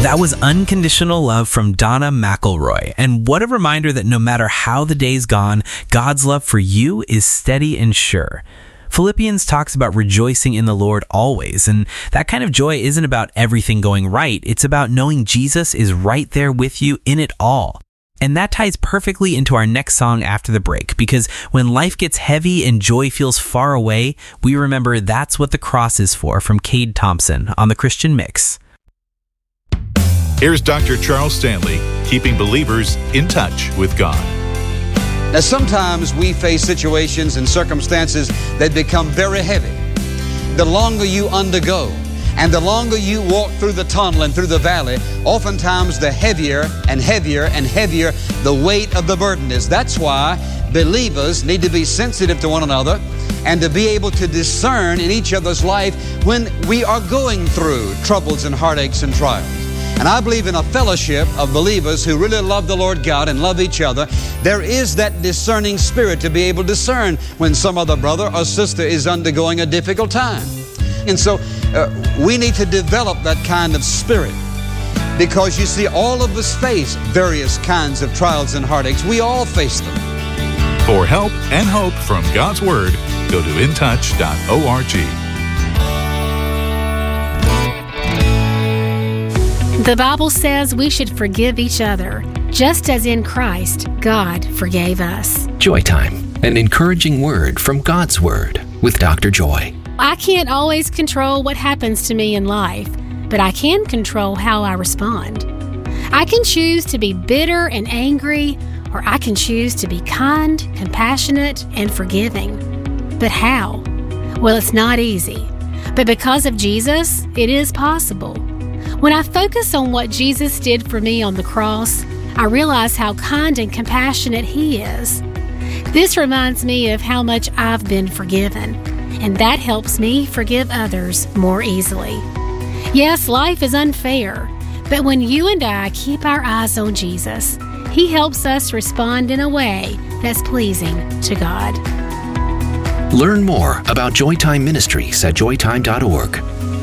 That was Unconditional Love from Donna McElroy. And what a reminder that no matter how the day's gone, God's love for you is steady and sure. Philippians talks about rejoicing in the Lord always, and that kind of joy isn't about everything going right. It's about knowing Jesus is right there with you in it all. And that ties perfectly into our next song after the break, because when life gets heavy and joy feels far away, we remember That's What the Cross Is For from Cade Thompson on the Christian Mix. Here's Dr. Charles Stanley, keeping believers in touch with God. Now, sometimes we face situations and circumstances that become very heavy. The longer you undergo and the longer you walk through the tunnel and through the valley, oftentimes the heavier and heavier and heavier the weight of the burden is. That's why believers need to be sensitive to one another and to be able to discern in each other's life when we are going through troubles and heartaches and trials. And I believe in a fellowship of believers who really love the Lord God and love each other. There is that discerning spirit to be able to discern when some other brother or sister is undergoing a difficult time. And so we need to develop that kind of spirit, because you see, all of us face various kinds of trials and heartaches. We all face them. For help and hope from God's Word, go to intouch.org. The Bible says we should forgive each other, just as in Christ, God forgave us. Joy Time, an encouraging word from God's Word with Dr. Joy. I can't always control what happens to me in life, but I can control how I respond. I can choose to be bitter and angry, or I can choose to be kind, compassionate, and forgiving. But how? Well, it's not easy. But because of Jesus, it is possible. When I focus on what Jesus did for me on the cross, I realize how kind and compassionate He is. This reminds me of how much I've been forgiven, and that helps me forgive others more easily. Yes, life is unfair, but when you and I keep our eyes on Jesus, He helps us respond in a way that's pleasing to God. Learn more about Joytime Ministries at joytime.org.